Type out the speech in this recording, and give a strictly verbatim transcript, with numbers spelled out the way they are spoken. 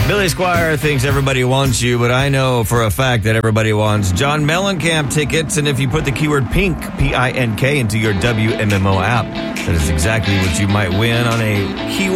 Billy Squire thinks everybody wants you, but I know for a fact that everybody wants John Mellencamp tickets. And if you put the keyword pink, P I N K, into your W M M O app, that is exactly what you might win on a keyword